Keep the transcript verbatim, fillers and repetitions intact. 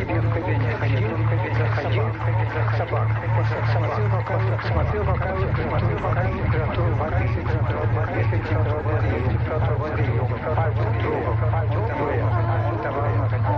ходил в кабинет, ходил в кабинет, заходил в кабинет собак, смотрел пока, смотрел пока, смотрел пока температуру воды, температуру воды, температуру воды.